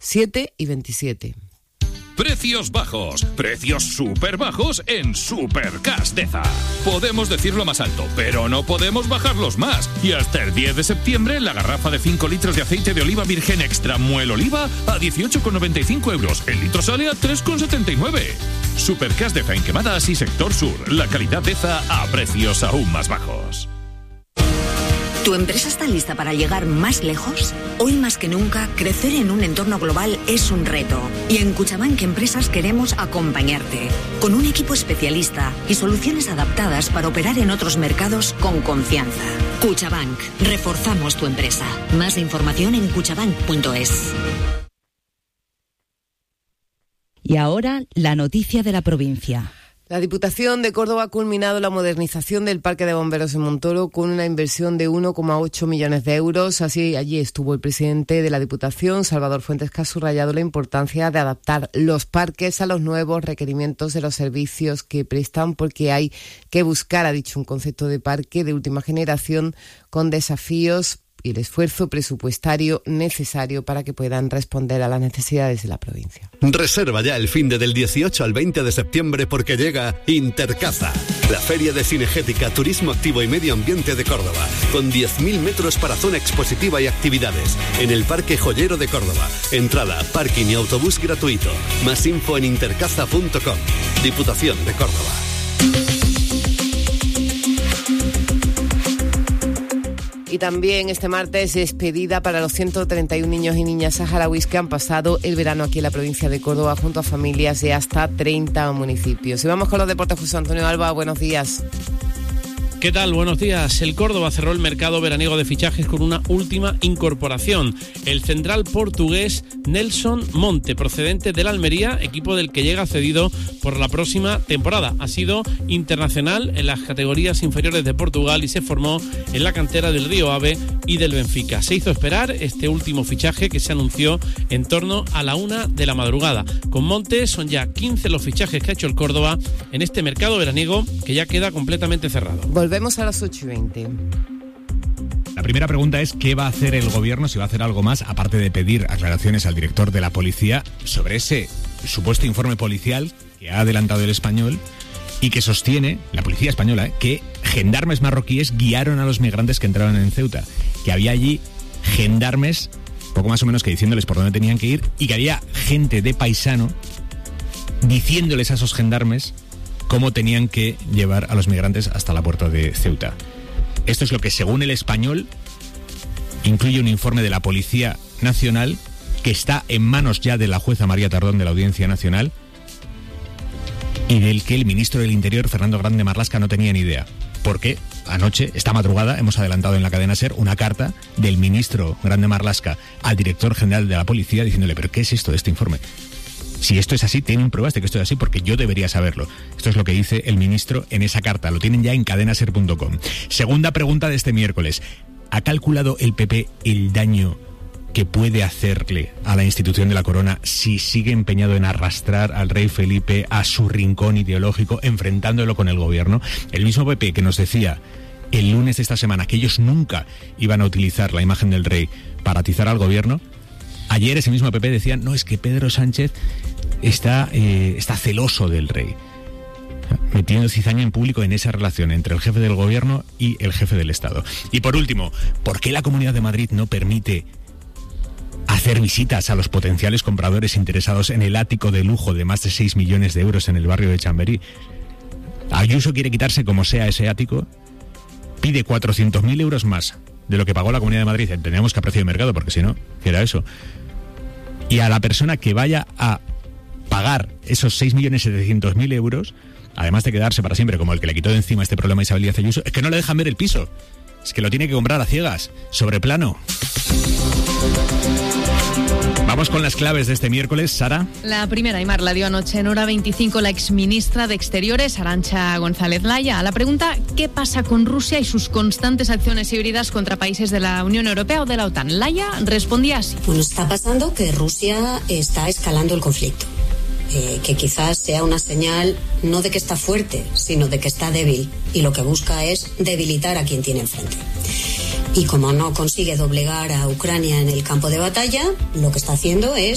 7 y 27. Precios bajos, precios súper bajos en Supercash Deza. Podemos decirlo más alto, pero no podemos bajarlos más. Y hasta el 10 de septiembre, la garrafa de 5 litros de aceite de oliva virgen extra muel oliva a 18,95 euros. El litro sale a 3,79. Supercash Deza en Quemadas y Sector Sur. La calidad Deza a precios aún más bajos. ¿Tu empresa está lista para llegar más lejos? Hoy más que nunca, crecer en un entorno global es un reto. Y en Cuchabank Empresas queremos acompañarte, con un equipo especialista y soluciones adaptadas para operar en otros mercados con confianza. Cuchabank, reforzamos tu empresa. Más información en cuchabank.es. Y ahora, la noticia de la provincia. La Diputación de Córdoba ha culminado la modernización del Parque de Bomberos en Montoro con una inversión de 1,8 millones de euros. Así, allí estuvo el presidente de la Diputación, Salvador Fuentes, que ha subrayado la importancia de adaptar los parques a los nuevos requerimientos de los servicios que prestan, porque hay que buscar, ha dicho, un concepto de parque de última generación con desafíos y el esfuerzo presupuestario necesario para que puedan responder a las necesidades de la provincia. Reserva ya el finde del 18 al 20 de septiembre porque llega Intercaza, la feria de cinegética, turismo activo y medio ambiente de Córdoba, con 10.000 metros para zona expositiva y actividades, en el Parque Joyero de Córdoba. Entrada, parking y autobús gratuito. Más info en intercaza.com. Diputación de Córdoba. Y también este martes despedida para los 131 niños y niñas saharauis que han pasado el verano aquí en la provincia de Córdoba junto a familias de hasta 30 municipios. Y vamos con los deportes. José Antonio Alba, buenos días. ¿Qué tal? Buenos días. El Córdoba cerró el mercado veraniego de fichajes con una última incorporación. El central portugués Nelson Monte, procedente del Almería, equipo del que llega cedido por la próxima temporada. Ha sido internacional en las categorías inferiores de Portugal y se formó en la cantera del Río Ave y del Benfica. Se hizo esperar este último fichaje que se anunció en torno a la 1 de la madrugada. Con Monte son ya 15 los fichajes que ha hecho el Córdoba en este mercado veraniego que ya queda completamente cerrado. Volvemos a las 8:20. La primera pregunta es ¿qué va a hacer el gobierno, si va a hacer algo más, aparte de pedir aclaraciones al director de la policía sobre ese supuesto informe policial que ha adelantado El Español y que sostiene, la policía española, que gendarmes marroquíes guiaron a los migrantes que entraron en Ceuta, que había allí gendarmes, poco más o menos que diciéndoles por dónde tenían que ir, y que había gente de paisano diciéndoles a esos gendarmes cómo tenían que llevar a los migrantes hasta la puerta de Ceuta. Esto es lo que, según El Español, incluye un informe de la Policía Nacional que está en manos ya de la jueza María Tardón de la Audiencia Nacional y del que el ministro del Interior, Fernando Grande Marlaska, no tenía ni idea. Porque anoche, esta madrugada, hemos adelantado en la cadena SER una carta del ministro Grande Marlaska al director general de la policía diciéndole ¿pero qué es esto de este informe? Si esto es así, tienen pruebas de que esto es así porque yo debería saberlo. Esto es lo que dice el ministro en esa carta. Lo tienen ya en cadenaser.com. Segunda pregunta de este miércoles. ¿Ha calculado el PP el daño que puede hacerle a la institución de la corona si sigue empeñado en arrastrar al rey Felipe a su rincón ideológico, enfrentándolo con el gobierno? El mismo PP que nos decía el lunes de esta semana que ellos nunca iban a utilizar la imagen del rey para atizar al gobierno, ayer ese mismo PP decía, no, es que Pedro Sánchez está celoso del rey, metiendo cizaña en público en esa relación entre el jefe del gobierno y el jefe del Estado. Y por último, ¿por qué la Comunidad de Madrid no permite hacer visitas a los potenciales compradores interesados en el ático de lujo de más de 6 millones de euros en el barrio de Chamberí? Ayuso quiere quitarse como sea ese ático, pide 400.000 euros más de lo que pagó la Comunidad de Madrid, entendemos que a precio de mercado, porque si no, ¿qué era eso? Y a la persona que vaya a pagar esos 6.700.000 euros, además de quedarse para siempre como el que le quitó de encima este problema a Isabel Díaz Ayuso, es que no le dejan ver el piso, es que lo tiene que comprar a ciegas, sobre plano. Vamos con las claves de este miércoles, Sara. La primera, Aimar, la dio anoche en hora 25 la exministra de Exteriores, Arantxa González Laya, a la pregunta ¿qué pasa con Rusia y sus constantes acciones híbridas contra países de la Unión Europea o de la OTAN? Laya respondía así. Bueno, está pasando que Rusia está escalando el conflicto. Que quizás sea una señal no de que está fuerte, sino de que está débil, y lo que busca es debilitar a quien tiene enfrente. Y como no consigue doblegar a Ucrania en el campo de batalla, lo que está haciendo es